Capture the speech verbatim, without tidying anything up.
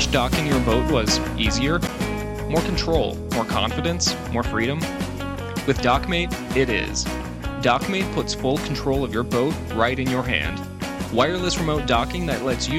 wish docking your boat was easier? More control, more confidence, more freedom? With Dockmate, it is. Dockmate puts full control of your boat right in your hand. Wireless remote docking that lets you